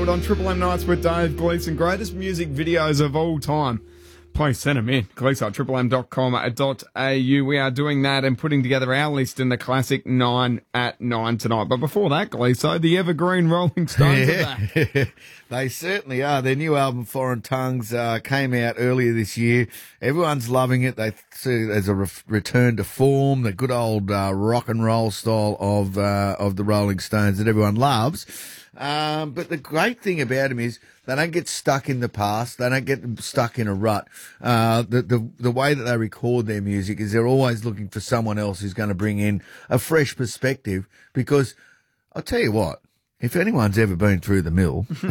on Triple M Nights with Dave Gleeson. Greatest music videos of all time. Please send them in. Gleeson at triplem.com.au. We are doing that and putting together our list in the classic 9 at 9 tonight. But before that, Gleeson, the evergreen Rolling Stones are back. They certainly are. Their new album, Foreign Tongues, came out earlier this year. Everyone's loving it. They see it as a return to form, the good old rock and roll style of the Rolling Stones that everyone loves. But the great thing about them is they don't get stuck in the past. They don't get stuck in a rut. The way that they record their music is they're always looking for someone else who's going to bring in a fresh perspective, because I'll tell you what, if anyone's ever been through the mill,